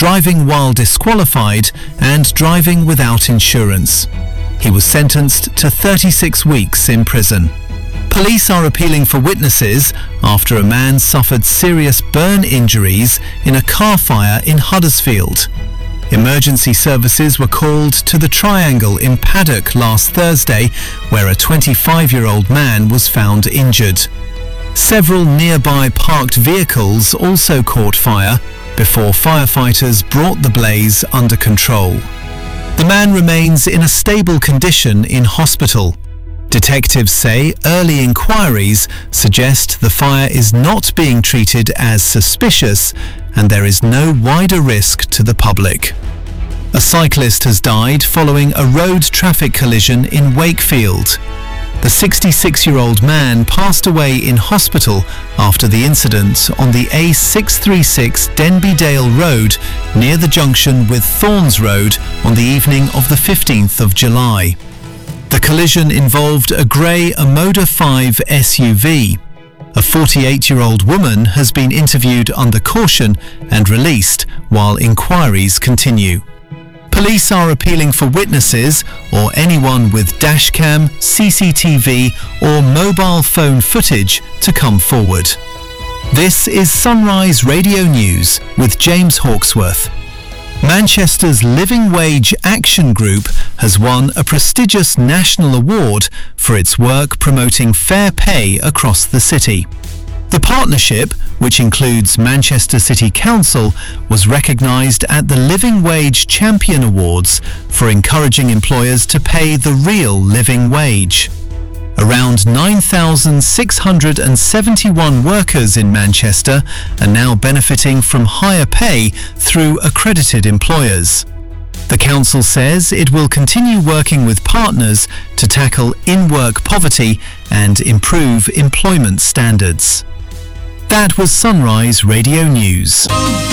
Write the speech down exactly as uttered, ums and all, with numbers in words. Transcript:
driving while disqualified, and driving without insurance. He was sentenced to thirty-six weeks in prison. Police are appealing for witnesses after a man suffered serious burn injuries in a car fire in Huddersfield. Emergency services were called to the Triangle in Paddock last Thursday, where a twenty-five-year-old man was found injured. Several nearby parked vehicles also caught fire before firefighters brought the blaze under control. The man remains in a stable condition in hospital. Detectives say early inquiries suggest the fire is not being treated as suspicious and there is no wider risk to the public. A cyclist has died following a road traffic collision in Wakefield. The sixty-six-year-old man passed away in hospital after the incident on the A six thirty-six Denby Dale Road near the junction with Thorns Road on the evening of the fifteenth of July. The collision involved a grey Amoda five S U V. A forty-eight-year-old woman has been interviewed under caution and released while inquiries continue. Police are appealing for witnesses or anyone with dashcam, C C T V or mobile phone footage to come forward. This is Sunrise Radio News with James Hawksworth. Manchester's Living Wage Action Group has won a prestigious national award for its work promoting fair pay across the city. The partnership, which includes Manchester City Council, was recognised at the Living Wage Champion Awards for encouraging employers to pay the real living wage. Around nine thousand six hundred seventy-one workers in Manchester are now benefiting from higher pay through accredited employers. The council says it will continue working with partners to tackle in-work poverty and improve employment standards. That was Sunrise Radio News.